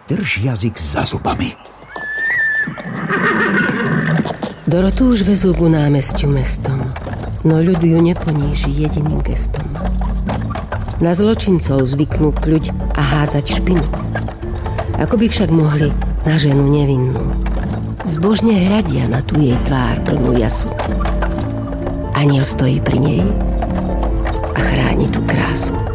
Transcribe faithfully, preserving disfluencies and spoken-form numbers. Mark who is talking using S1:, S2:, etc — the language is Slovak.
S1: Drž jazyk za zubami.
S2: Dorotu už vezú ku námestiu mestom, no ľud ju neponíži jediným gestom. Na zločincov zvyknú pľuť a hádzať špinu. Ako by však mohli na ženu nevinnú. Zbožne hľadia na tú jej tvár plnú jasu. Anjel stojí pri nej a chráni tú krásu.